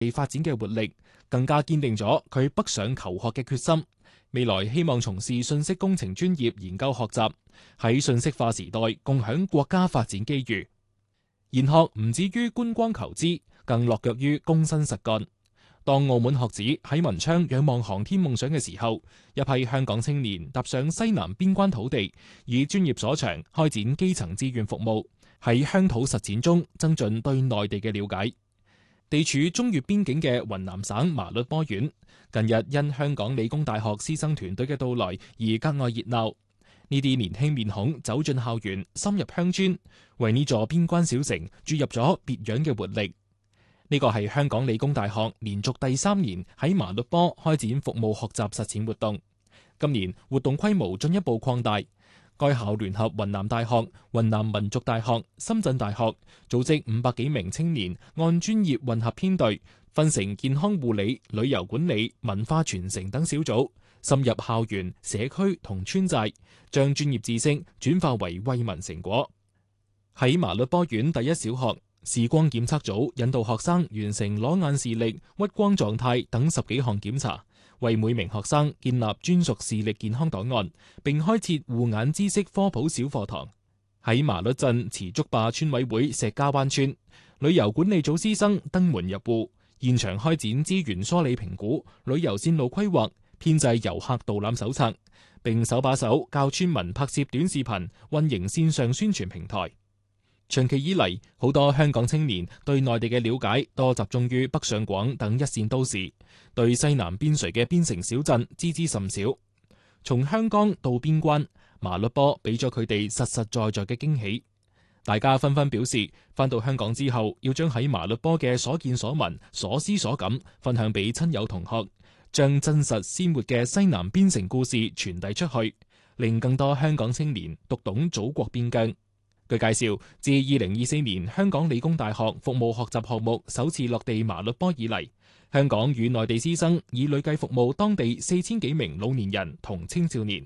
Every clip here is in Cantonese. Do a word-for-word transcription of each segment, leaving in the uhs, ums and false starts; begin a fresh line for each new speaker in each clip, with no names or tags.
地發展嘅活力，更加堅定咗佢北上求學嘅決心。未來希望從事信息工程專業研究學習，喺信息化時代共享國家發展機遇。研學唔止於觀光求知，更落腳於躬身實幹。當澳門學子喺文昌仰望航天夢想嘅時候，一批香港青年踏上西南邊關土地，以專業所長開展基層志願服務，喺鄉土實踐中增進對內地嘅了解。地處中越邊境嘅雲南省麻栗坡縣，近日因香港理工大學師生團隊嘅到來而格外熱鬧。呢啲年輕面孔走進校園，深入鄉村，為呢座邊關小城注入咗別樣嘅活力。呢個係香港理工大學連續第三年喺麻栗坡開展服務學習實踐活動。今年活動規模進一步擴大，該校聯合雲南大學、雲南民族大學、深圳大學，組織五百幾名青年，按專業混合編隊，分成健康護理、旅遊管理、文化傳承等小組，深入校園、社區同村寨，將專業知識轉化為惠民成果。喺麻栗坡縣第一小學，視光檢測組引導學生完成裸眼視力、屈光狀態等十幾項檢查，為每名學生建立專屬視力健康檔案，並開設護眼知識科普小課堂。喺麻栗鎮慈竹壩村委會石家灣村，旅遊管理組師生登門入戶，現場開展資源梳理評估、旅遊線路規劃、編製遊客導覽手冊，並手把手教村民拍攝短視頻，運營線上宣傳平台。長期以嚟，好多香港青年對內地嘅了解多集中於北上廣等一線都市，對西南邊陲嘅邊城小鎮知之甚少。從香港到邊關，麻栗坡俾咗佢哋實實在在嘅驚喜。大家紛紛表示，返到香港之後要將喺麻栗坡嘅所見所聞、所思所感分享俾親友同學，將真實鮮活嘅西南邊城故事傳遞出去，令更多香港青年讀懂祖國邊疆。據介紹，自二零二四年香港理工大學服務學習項目首次落地麻栗坡以嚟，香港與內地師生已累計服務當地四千幾名老年人同青少年。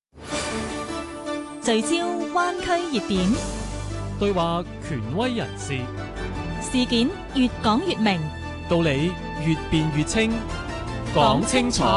聚焦灣區熱點，
對話權威人士，
事件越講越明，
道理越辯越清，
講清楚。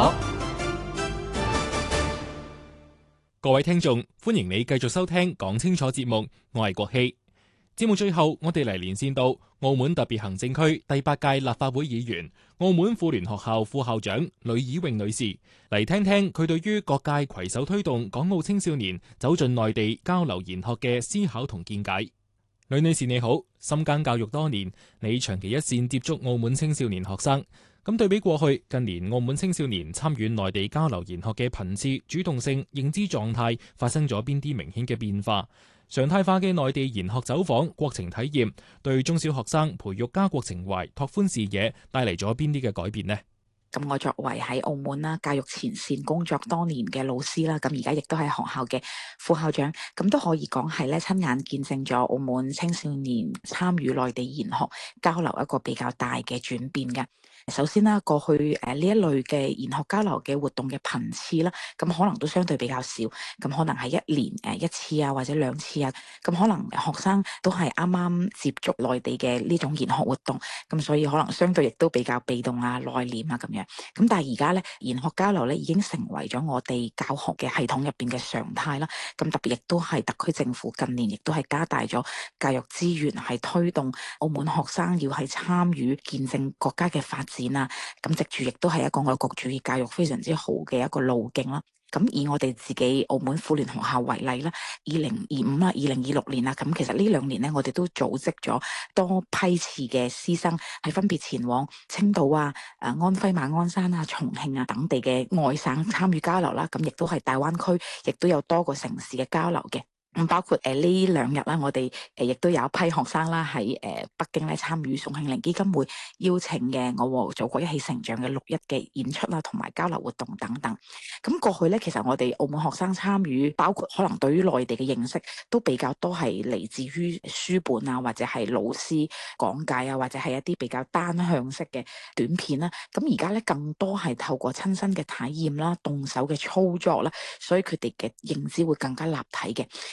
各位聽眾，歡迎你繼續收聽講清楚節目，我係國希。節目最後，我哋嚟連線到澳門特別行政區第八屆立法會議員、澳門婦聯學校副校長呂以穎女士，嚟聽聽佢對於各界攜手推動港澳青少年走進內地交流研學嘅思考同見解。呂女士你好，深耕教育多年，你長期一線接觸澳門青少年學生。咁對比過去，近年澳門青少年參與內地交流研學嘅頻次、主動性、認知狀態發生咗邊啲明顯嘅變化？常態化嘅內地研學走訪、國情體驗，對中小學生培育家國情懷、拓寬視野，帶嚟咗邊啲嘅改變呢？
咁我作為喺澳門啦教育前線工作多年嘅老師啦，咁而家亦都係學校嘅副校長，咁都可以講係咧親眼見證咗澳門青少年參與內地研學交流一個比較大嘅轉變嘅。首先啦，過去誒呢一類嘅研學交流嘅活動嘅頻次啦，咁可能都相對比較少，咁可能係一年誒一次啊，或者兩次啊，咁可能學生都係啱啱接觸內地嘅呢種研學活動，咁所以可能相對亦都比較被動啊、內斂啊咁樣。咁但係而家咧研學交流咧已經成為咗我哋教學嘅系統入邊嘅常態啦。咁特別亦都係特區政府近年亦都係加大咗教育資源，係推動澳門學生要係參與見證國家嘅發展。展啊，咁藉住亦都係一個愛國主義教育非常之好嘅一個路徑啦。咁以我哋自己澳門婦聯學校為例啦，二零二五啊、二零二六年啊，咁其實呢兩年咧，我哋都組織咗多批次嘅師生係分別前往青島啊、誒安徽馬鞍山啊、重慶啊等地嘅外省參與交流啦。咁亦都係大灣區，亦都有多個城市嘅交流嘅。咁包括誒呢兩日啦，我哋誒亦都有一批學生啦喺誒北京咧參與宋慶齡基金會邀請嘅《我和祖國一起成長》嘅六一嘅演出啦，同埋交流活動等等。咁過去咧，其實我哋澳門學生參與，包括可能對於內地嘅認識都比較多係嚟自於書本啊，或者係老師講解啊，或者係一啲比較單向式嘅短片啦。咁而家咧更多係透過親身嘅體驗啦、動手嘅操作啦，所以佢哋嘅認知會更加立體嘅。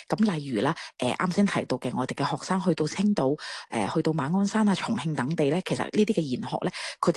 咁例如啦，誒啱先提到嘅我哋嘅學生去到青島、誒、去到馬鞍山啊、重慶等地咧，其實呢啲嘅研學咧，佢哋